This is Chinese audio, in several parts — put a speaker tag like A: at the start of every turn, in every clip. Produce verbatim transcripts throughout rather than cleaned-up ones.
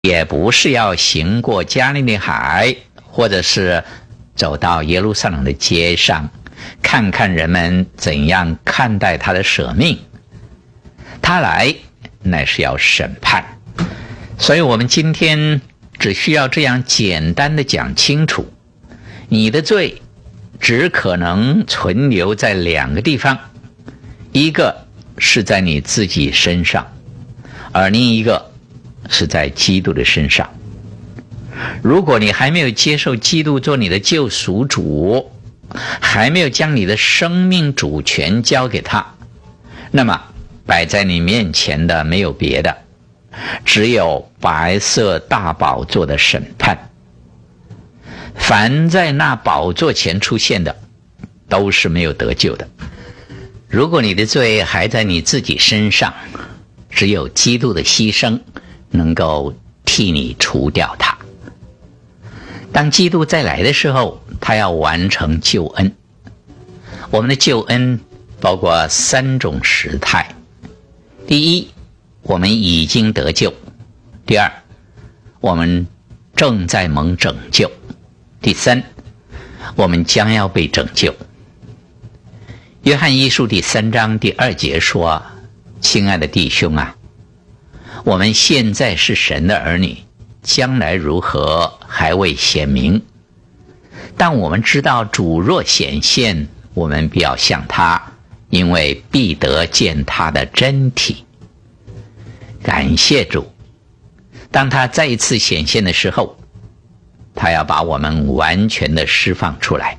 A: 也不是要行过加利利海，或者是走到耶路撒冷的街上，看看人们怎样看待他的舍命。他来乃是要审判，所以我们今天只需要这样简单的讲清楚，你的罪只可能存留在两个地方，一个是在你自己身上，而另一个是在基督的身上。如果你还没有接受基督做你的救赎主，还没有将你的生命主权交给他，那么摆在你面前的没有别的，只有白色大宝座的审判。凡在那宝座前出现的，都是没有得救的。如果你的罪还在你自己身上，只有基督的牺牲能够替你除掉它。当基督再来的时候，他要完成救恩。我们的救恩包括三种时态：第一，我们已经得救；第二，我们正在蒙拯救；第三，我们将要被拯救。约翰一书第三章第二节说：亲爱的弟兄啊，我们现在是神的儿女，将来如何还未显明，但我们知道主若显现，我们必要像他，因为必得见他的真体。感谢主，当他再一次显现的时候，他要把我们完全的释放出来。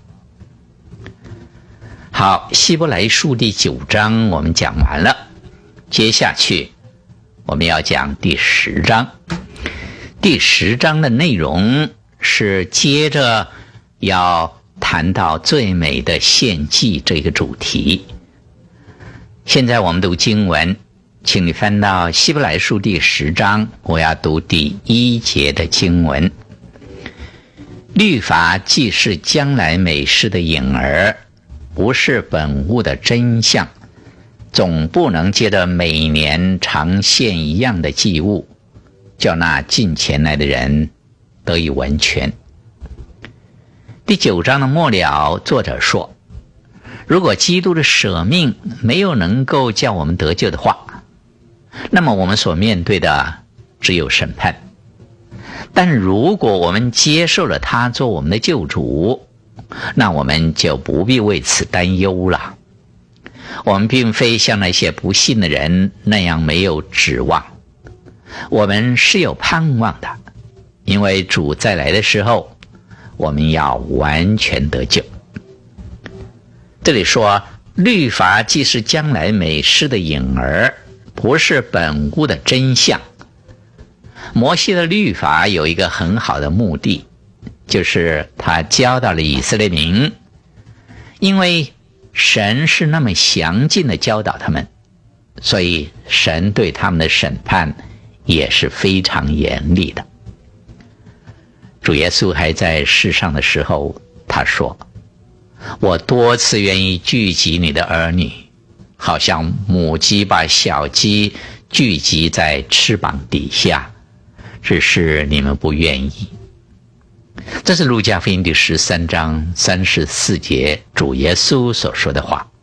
A: 好，希伯来书第九章我们讲完了，接下去我们要讲第十章。第十章的内容是接着要谈到最美的献祭这个主题。现在我们读经文，请你翻到希伯来书第十章，我要读第一节的经文。律法既是将来美事的影儿，不是本物的真相，总不能借着每年常献一样的祭物，叫那近前来的人得以完全。第九章的末了，作者说，如果基督的舍命没有能够叫我们得救的话，那么我们所面对的只有审判。但如果我们接受了他做我们的救主，那我们就不必为此担忧了。我们并非像那些不信的人那样没有指望，我们是有盼望的，因为主再来的时候，我们要完全得救。这里说，律法既是将来美事的影儿，不是本物的真相。摩西的律法有一个很好的目的，就是他教导了以色列民，因为神是那么详尽的教导他们，所以神对他们的审判也是非常严厉的。主耶稣还在世上的时候，他说，我多次愿意聚集你的儿女，好像母鸡把小鸡聚集在翅膀底下，只是你们不愿意。这是路加福音第十三章三十四节主耶稣所说的话。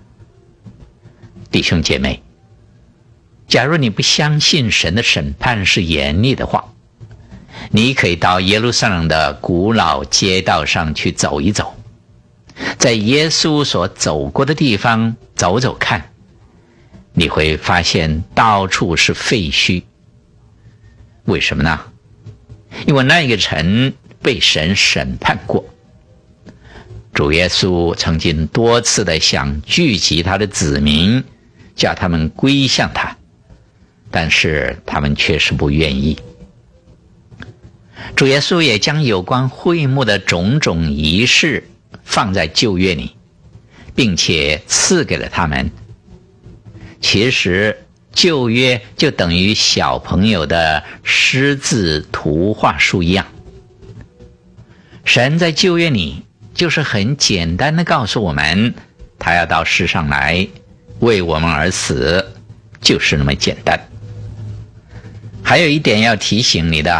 A: 弟兄姐妹，假如你不相信神的审判是严厉的话，你可以到耶路撒冷的古老街道上去走一走，在耶稣所走过的地方走走看，你会发现到处是废墟。为什么呢？因为那个城被神审判过。主耶稣曾经多次的想聚集他的子民，叫他们归向他，但是他们确实不愿意。主耶稣也将有关会幕的种种仪式放在旧约里，并且赐给了他们。其实旧约就等于小朋友的识字图画书一样。神在旧约里就是很简单的告诉我们，他要到世上来为我们而死，就是那么简单。 还有一点要提醒你的